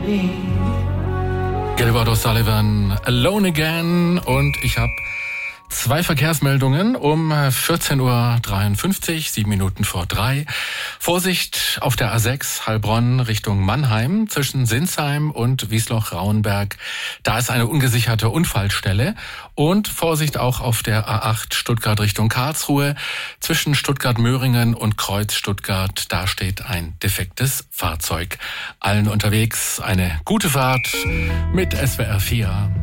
Gilbert O'Sullivan, Alone Again, und ich habe 2 Verkehrsmeldungen um 14.53 Uhr, 7 Minuten vor 3. Vorsicht auf der A6 Heilbronn Richtung Mannheim zwischen Sinsheim und Wiesloch-Rauenberg. Da ist eine ungesicherte Unfallstelle. Und Vorsicht auch auf der A8 Stuttgart Richtung Karlsruhe zwischen Stuttgart-Möhringen und Kreuz Stuttgart. Da steht ein defektes Fahrzeug. Allen unterwegs eine gute Fahrt mit SWR 4.